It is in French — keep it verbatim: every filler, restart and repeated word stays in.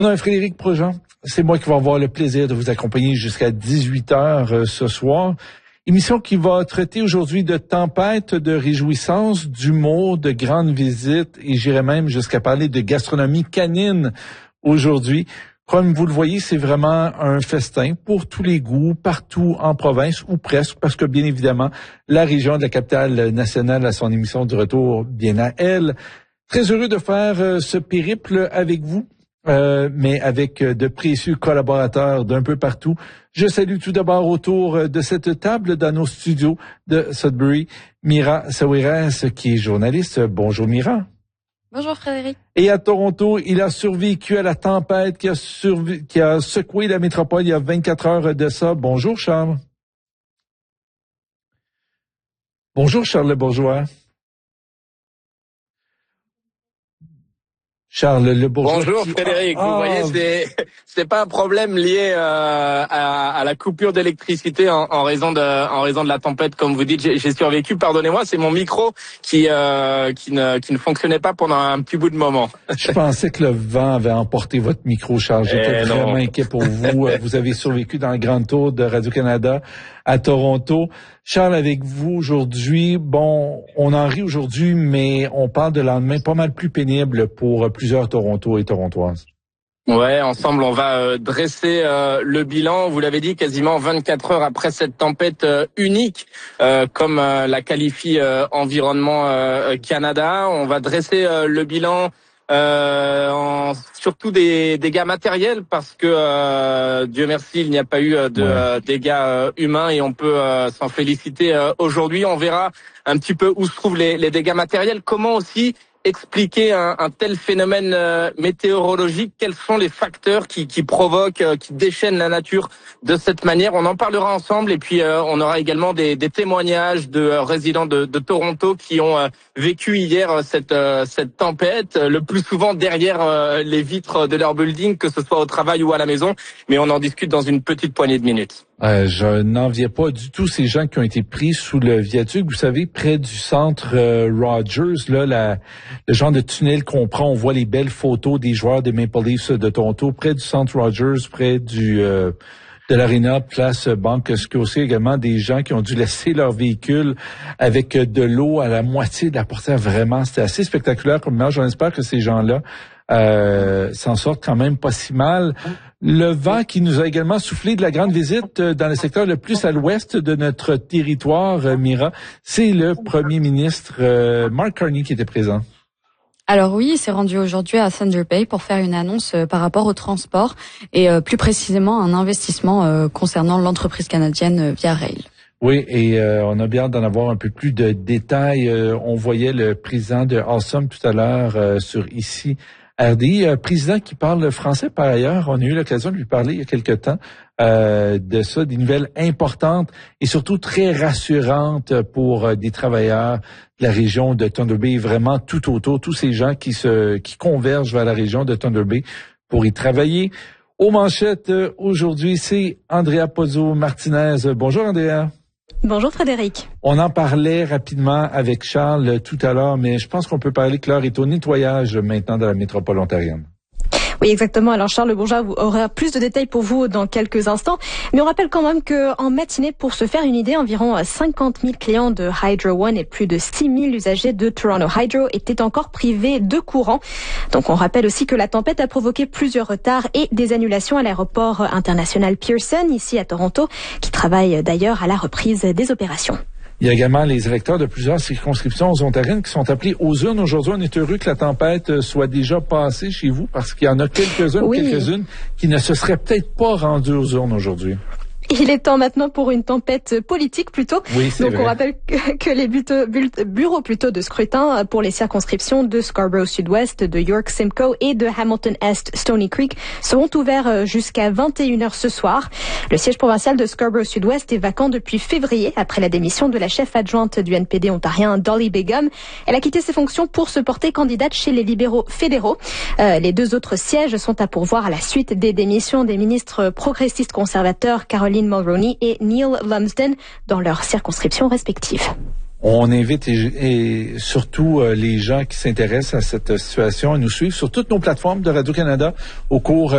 Non, Frédéric Projean, c'est moi qui vais avoir le plaisir de vous accompagner jusqu'à dix-huit heures euh, ce soir. Émission qui va traiter aujourd'hui de tempêtes, de réjouissances, d'humour, de grandes visites et j'irai même jusqu'à parler de gastronomie canine aujourd'hui. Comme vous le voyez, c'est vraiment un festin pour tous les goûts, partout en province ou presque, parce que bien évidemment, la région de la capitale nationale a son émission du retour bien à elle. Très heureux de faire euh, ce périple avec vous. Euh, mais avec de précieux collaborateurs d'un peu partout. Je salue tout d'abord autour de cette table dans nos studios de Sudbury, Mira Sawiras, qui est journaliste. Bonjour Mira. Bonjour Frédéric. Et à Toronto, il a survécu à la tempête qui a, surv... qui a secoué la métropole il y a vingt-quatre heures de ça. Bonjour Charles. Bonjour Charles Le Bourgeois. Charles Le Bourgeois. Bonjour Frédéric, ah, vous voyez, c'est c'est pas un problème lié euh, à, à la coupure d'électricité en, en raison de en raison de la tempête, comme vous dites. J'ai, j'ai survécu. Pardonnez-moi, c'est mon micro qui euh, qui ne qui ne fonctionnait pas pendant un petit bout de moment. Je pensais que le vent avait emporté votre micro, Charles. J'étais eh vraiment non. inquiet pour vous. Vous avez survécu dans le Grand Tour de Radio-Canada à Toronto. Charles, avec vous aujourd'hui, bon, on en rit aujourd'hui, mais on parle de lendemain pas mal plus pénible pour plusieurs Toronto et Torontoises. Ouais, ensemble, on va euh, dresser euh, le bilan. Vous l'avez dit, quasiment vingt-quatre heures après cette tempête euh, unique, euh, comme euh, la qualifie euh, Environnement euh, Canada. On va dresser euh, le bilan Euh, en, surtout des dégâts matériels parce que euh, Dieu merci il n'y a pas eu de ouais. euh, dégâts euh, humains et on peut euh, s'en féliciter euh, aujourd'hui. On verra un petit peu où se trouvent les, les dégâts matériels, comment aussi expliquer un, un tel phénomène euh, météorologique, quels sont les facteurs qui, qui provoquent, euh, qui déchaînent la nature de cette manière. On en parlera ensemble et puis euh, on aura également des, des témoignages de euh, résidents de, de Toronto qui ont euh, vécu hier euh, cette, euh, cette tempête, euh, le plus souvent derrière euh, les vitres de leur building, que ce soit au travail ou à la maison, mais on en discute dans une petite poignée de minutes. Euh, je n'enviais pas du tout ces gens qui ont été pris sous le viaduc, vous savez, près du centre euh, Rogers, là, la, le genre de tunnel qu'on prend, on voit les belles photos des joueurs de Maple Leafs de Toronto, près du centre Rogers, près du euh, de l'Arena, place Banque Scotia, également des gens qui ont dû laisser leur véhicule avec de l'eau à la moitié de la portière. Vraiment, c'était assez spectaculaire comme image. J'espère que ces gens-là euh, s'en sortent quand même pas si mal. Le vent qui nous a également soufflé de la grande visite dans le secteur le plus à l'ouest de notre territoire, Mira, c'est le premier ministre euh, Mark Carney qui était présent. Alors oui, il s'est rendu aujourd'hui à Thunder Bay pour faire une annonce euh, par rapport au transport et euh, plus précisément un investissement euh, concernant l'entreprise canadienne euh, Via Rail. Oui, et euh, on a bien d'en avoir un peu plus de détails. Euh, on voyait le président de Awesome tout à l'heure euh, sur ici R D I, euh, président qui parle français par ailleurs. On a eu l'occasion de lui parler il y a quelque temps euh, de ça, des nouvelles importantes et surtout très rassurantes pour euh, des travailleurs de la région de Thunder Bay, vraiment tout autour, tous ces gens qui se qui convergent vers la région de Thunder Bay pour y travailler. Aux manchettes euh, aujourd'hui, c'est Andrea Pozzo-Martinez. Bonjour Andrea. Bonjour Frédéric. On en parlait rapidement avec Charles tout à l'heure, mais je pense qu'on peut parler que l'heure est au nettoyage maintenant de la métropole ontarienne. Oui, exactement. Alors Charles Le Bourgeois aura plus de détails pour vous dans quelques instants. Mais on rappelle quand même qu'en matinée, pour se faire une idée, environ cinquante mille clients de Hydro One et plus de six mille usagers de Toronto Hydro étaient encore privés de courant. Donc on rappelle aussi que la tempête a provoqué plusieurs retards et des annulations à l'aéroport international Pearson, ici à Toronto, qui travaille d'ailleurs à la reprise des opérations. Il y a également les électeurs de plusieurs circonscriptions ontariennes qui sont appelés aux urnes. Aujourd'hui, on est heureux que la tempête soit déjà passée chez vous parce qu'il y en a quelques-uns oui. ou quelques-unes qui ne se seraient peut-être pas rendues aux urnes aujourd'hui. Il est temps maintenant pour une tempête politique plutôt. Oui, c'est Donc vrai. on rappelle que, que les bureaux, bureaux plutôt de scrutin pour les circonscriptions de Scarborough Sud-Ouest, de York Simcoe et de Hamilton Est Stony Creek seront ouverts jusqu'à vingt et une heures ce soir. Le siège provincial de Scarborough Sud-Ouest est vacant depuis février après la démission de la chef adjointe du N P D ontarien Dolly Begum. Elle a quitté ses fonctions pour se porter candidate chez les libéraux fédéraux. Euh, les deux autres sièges sont à pourvoir à la suite des démissions des ministres progressistes conservateurs Caroline Mulroney et Neil Lumsden dans leurs circonscriptions respectives. On invite et, et surtout euh, les gens qui s'intéressent à cette situation à nous suivre sur toutes nos plateformes de Radio-Canada au cours